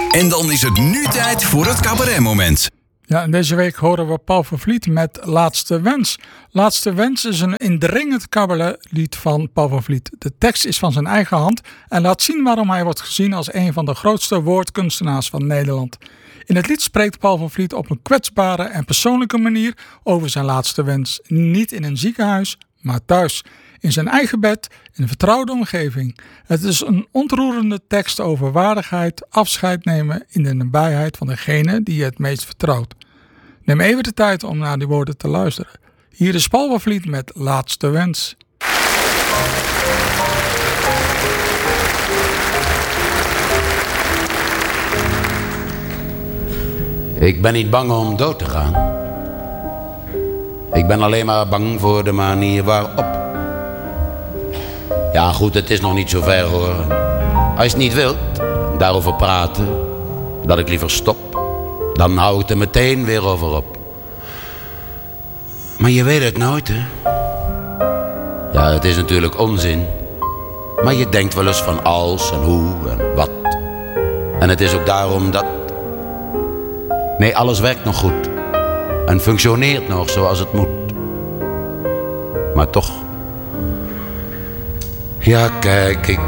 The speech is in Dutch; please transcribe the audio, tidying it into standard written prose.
En dan is het nu tijd voor het cabaretmoment. Ja, en deze week horen we Paul van Vliet met Laatste Wens. Laatste Wens is een indringend cabaretlied van Paul van Vliet. De tekst is van zijn eigen hand en laat zien waarom hij wordt gezien als een van de grootste woordkunstenaars van Nederland. In het lied spreekt Paul van Vliet op een kwetsbare en persoonlijke manier over zijn laatste wens. Niet in een ziekenhuis, maar thuis. In zijn eigen bed, in een vertrouwde omgeving. Het is een ontroerende tekst over waardigheid, afscheid nemen in de nabijheid van degene die je het meest vertrouwt. Neem even de tijd om naar die woorden te luisteren. Hier is Paul van Vliet met Laatste Wens. Ik ben niet bang om dood te gaan. Ik ben alleen maar bang voor de manier waarop. Ja goed, het is nog niet zo ver hoor. Als je het niet wilt, daarover praten, dat ik liever stop, dan hou ik er meteen weer over op. Maar je weet het nooit hè. Ja, het is natuurlijk onzin. Maar je denkt wel eens van als en hoe en wat. En het is ook daarom dat... Nee, alles werkt nog goed. En functioneert nog zoals het moet. Maar toch... Ja, kijk, ik